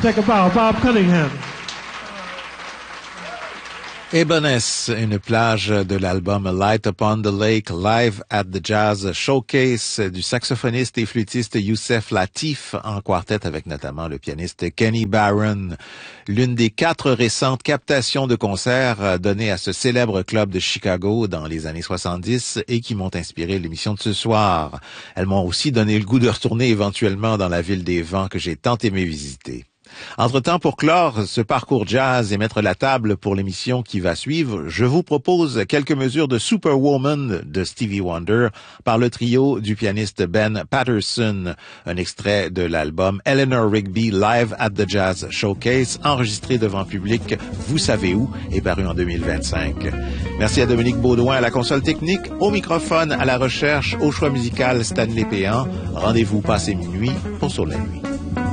take a bow. Bob Cunningham. Eboness, une plage de l'album Light Upon the Lake, live at the Jazz Showcase du saxophoniste et flûtiste Youssef Latif en quartet avec notamment le pianiste Kenny Barron. L'une des 4 récentes captations de concerts données à ce célèbre club de Chicago dans les années 70 et qui m'ont inspiré l'émission de ce soir. Elles m'ont aussi donné le goût de retourner éventuellement dans la ville des vents que j'ai tant aimé visiter. Entre-temps, pour clore ce parcours jazz et mettre la table pour l'émission qui va suivre, je vous propose quelques mesures de Superwoman de Stevie Wonder par le trio du pianiste Ben Patterson, un extrait de l'album Eleanor Rigby Live at the Jazz Showcase, enregistré devant public, vous savez où, et paru en 2025. Merci à Dominique Baudouin à la console technique, au microphone, à la recherche, au choix musical Stanley Péan. Rendez-vous passé minuit pour Sur la nuit.